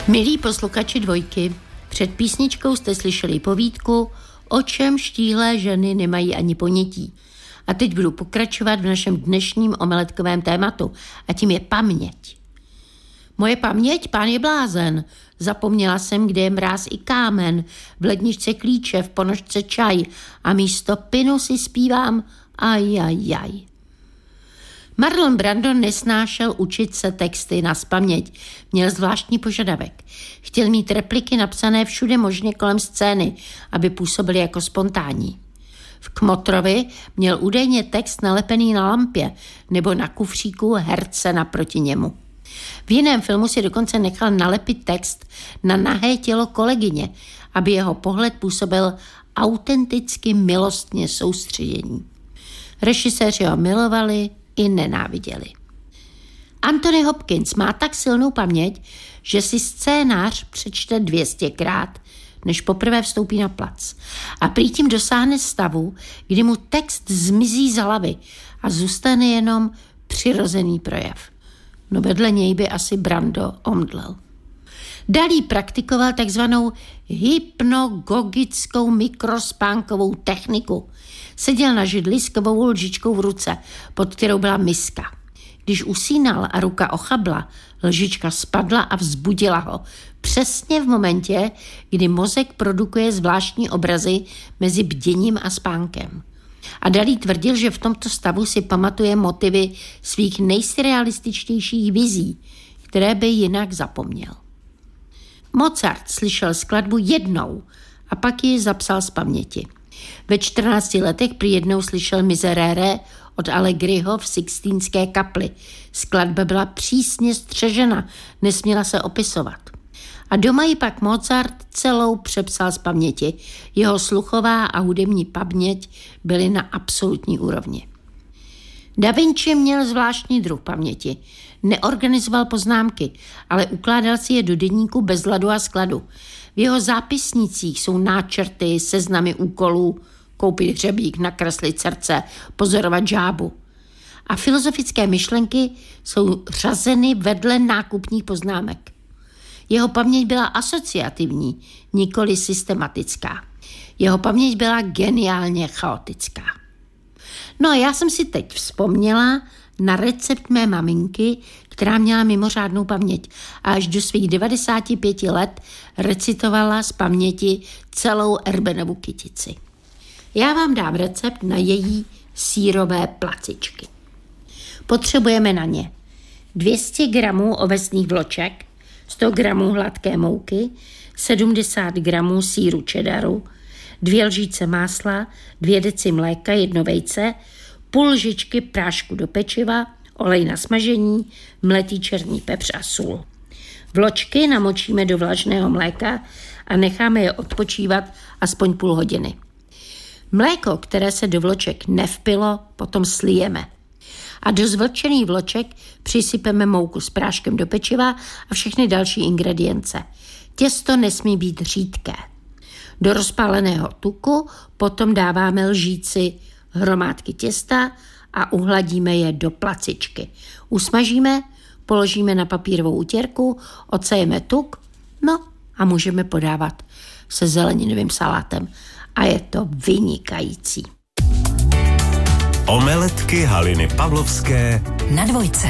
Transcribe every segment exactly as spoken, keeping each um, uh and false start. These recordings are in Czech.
Milí posluchači Dvojky, před písničkou jste slyšeli povídku, o čem štíhlé ženy nemají ani ponětí. A teď budu pokračovat v našem dnešním omeletkovém tématu, a tím je paměť. Moje paměť, pán je blázen. Zapomněla jsem, kde je mráz i kámen, v ledničce klíče, v ponožce čaj a místo pinu si zpívám ajajaj. Marlon Brando nesnášel učit se texty nazpaměť. Měl zvláštní požadavek. Chtěl mít repliky napsané všude možně kolem scény, aby působily jako spontánní. V Kmotrovi měl údajně text nalepený na lampě nebo na kufříku herce naproti němu. V jiném filmu si dokonce nechal nalepit text na nahé tělo kolegyně, aby jeho pohled působil autenticky milostně soustředění. Režiséři ho milovali i nenáviděli. Anthony Hopkins má tak silnou paměť, že si scénář přečte dvěstěkrát, než poprvé vstoupí na plac. A prý tím dosáhne stavu, kdy mu text zmizí z hlavy a zůstane jenom přirozený projev. No vedle něj by asi Brando omdlel. Dalí praktikoval takzvanou hypnagogickou mikrospánkovou techniku. Seděl na židli s kovovou lžičkou v ruce, pod kterou byla miska. Když usínal a ruka ochabla, lžička spadla a vzbudila ho. Přesně v momentě, kdy mozek produkuje zvláštní obrazy mezi bděním a spánkem. A Dalí tvrdil, že v tomto stavu si pamatuje motivy svých nejsurrealističtějších vizí, které by jinak zapomněl. Mozart slyšel skladbu jednou a pak ji zapsal z paměti. Ve čtrnácti letech prý jednou slyšel Miserere od Allegriho v Sixtínské kapli. Skladba byla přísně střežena, nesměla se opisovat. A doma ji pak Mozart celou přepsal z paměti. Jeho sluchová a hudební paměť byly na absolutní úrovni. Da Vinci měl zvláštní druh paměti. Neorganizoval poznámky, ale ukládal si je do deníku bez ladu a skladu. V jeho zápisnicích jsou náčrty, seznamy úkolů, koupit hřebík, nakreslit srdce, pozorovat žábu. A filozofické myšlenky jsou řazeny vedle nákupních poznámek. Jeho paměť byla asociativní, nikoli systematická. Jeho paměť byla geniálně chaotická. No a já jsem si teď vzpomněla na recept mé maminky, která měla mimořádnou paměť a až do svých devadesáti pěti let recitovala z paměti celou Erbenovu kytici. Já vám dám recept na její sýrové placičky. Potřebujeme na ně dvě stě gramů ovesných vloček, sto gramů hladké mouky, sedmdesát gramů sýru čedaru, dvě lžíce másla, dvě deci mléka, jedno vejce, půl lžičky prášku do pečiva, olej na smažení, mletý černý pepř a sůl. Vločky namočíme do vlažného mléka a necháme je odpočívat aspoň půl hodiny. Mléko, které se do vloček nevpilo, potom slijeme. A do zvlčených vloček přisypeme mouku s práškem do pečiva a všechny další ingredience. Těsto nesmí být řídké. Do rozpáleného tuku potom dáváme lžíci hromádky těsta a uhladíme je do placičky. Usmažíme, položíme na papírovou utěrku, odsejeme tuk, no a můžeme podávat se zeleninovým salátem. A je to vynikající. Omeletky Haliny Pavlovské na Dvojce.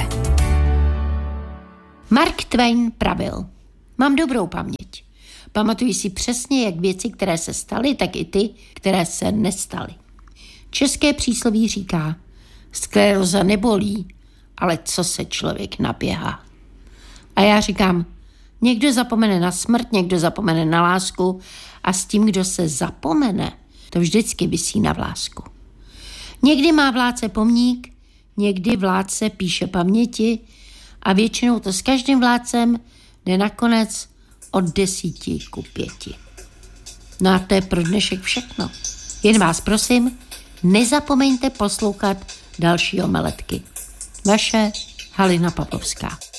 Mark Twain pravil: mám dobrou paměť. Pamatuji si přesně jak věci, které se staly, tak i ty, které se nestaly. České přísloví říká: skleróza nebolí, ale co se člověk naběhá. A já říkám, někdo zapomene na smrt, někdo zapomene na lásku a s tím, kdo se zapomene, to vždycky visí na vlásku. Někdy má vládce pomník, někdy vládce píše paměti a většinou to s každým vládcem jde nakonec od desíti ku pěti. No a to je pro dnešek všechno. Jen vás prosím, nezapomeňte poslouchat další omeletky. Vaše Halina Pavlovská.